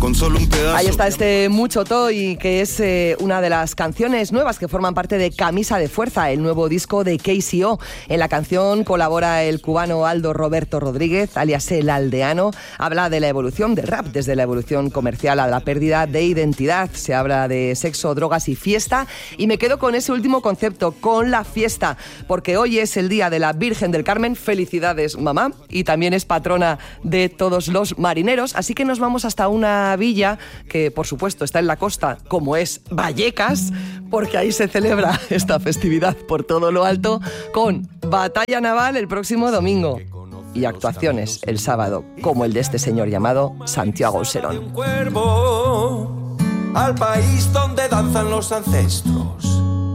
con solo un pedazo. Ahí está este Mucho Toy, que es una de las canciones nuevas que forman parte de Camisa de Fuerza, el nuevo disco de KCO. En la canción colabora el cubano Aldo Roberto Rodríguez, alias El Aldeano. Habla de la evolución del rap, desde la evolución comercial a la pérdida de identidad. Se habla de sexo, drogas y fiesta. Y me quedo con ese último concepto, con la fiesta, porque hoy es el día de la Virgen del Carmen. Felicidades, mamá. Y también es patrona de todos los marineros. Así que nos vamos hasta una villa que, por supuesto, está en la costa, como es Vallecas, porque ahí se celebra esta festividad por todo lo alto, con batalla naval el próximo domingo y actuaciones el sábado, como el de este señor llamado Santiago Oserón. Al país donde danzan los ancestros,